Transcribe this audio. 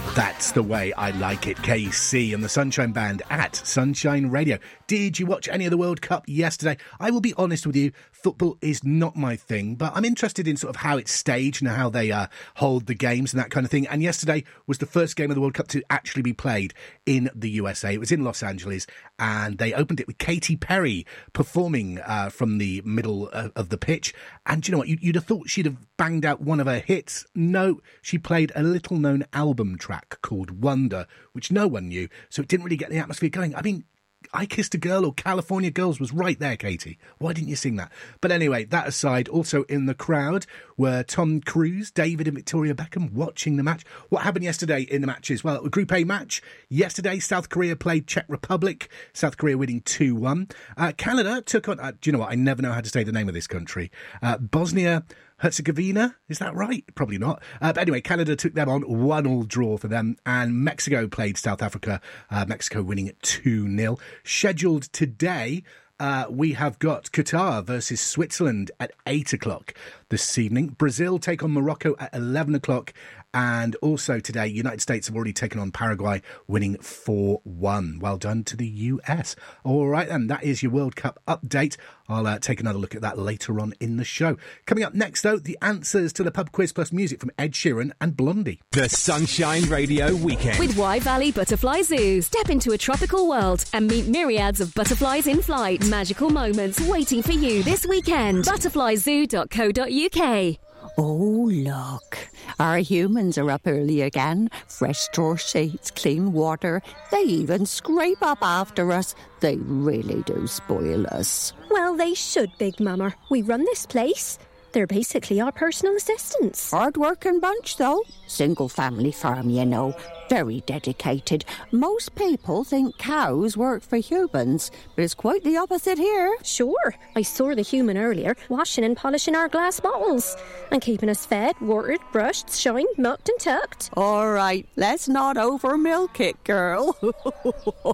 That's the way I like it. KC and the Sunshine Band at Sunshine Radio. Did you watch any of the World Cup yesterday? I will be honest with you, football is not my thing, but I'm interested in sort of how it's staged and how they hold the games and that kind of thing. And yesterday was the first game of the World Cup to actually be played in the USA. It was in Los Angeles, and they opened it with Katy Perry performing from the middle of the pitch. And do you know what? You'd have thought she'd have banged out one of her hits. No, she played a little-known album track called Wonder, which no one knew, so it didn't really get the atmosphere going. I mean, I Kissed a Girl or California Girls was right there, Katie. Why didn't you sing that? But anyway, that aside, also in the crowd were Tom Cruise, David and Victoria Beckham watching the match. What happened yesterday in the matches? Well, a Group A match. Yesterday, South Korea played Czech Republic. South Korea winning 2-1. Canada took on, do you know what? I never know how to say the name of this country. Bosnia Herzegovina, is that right? Probably not. But anyway, Canada took them on, 1-1 draw for them, and Mexico played South Africa, Mexico winning at 2-0. Scheduled today, we have got Qatar versus Switzerland at 8 o'clock this evening. Brazil take on Morocco at 11 o'clock. And also today, United States have already taken on Paraguay, winning 4-1. Well done to the US. All right, then, that is your World Cup update. I'll take another look at that later on in the show. Coming up next, though, the answers to the pub quiz plus music from Ed Sheeran and Blondie. The Sunshine Radio Weekend. With Wye Valley Butterfly Zoo. Step into a tropical world and meet myriads of butterflies in flight. Magical moments waiting for you this weekend. Butterflyzoo.co.uk. Oh, look. Our humans are up early again. Fresh straw sheets, clean water. They even scrape up after us. They really do spoil us. Well, they should, Big Mama. We run this place. They're basically our personal assistants. Hard-working bunch, though. Single-family farm, you know. Very dedicated. Most people think cows work for humans, but it's quite the opposite here. Sure. I saw the human earlier, washing and polishing our glass bottles and keeping us fed, watered, brushed, shined, milked and tucked. All right, let's not over-milk it, girl.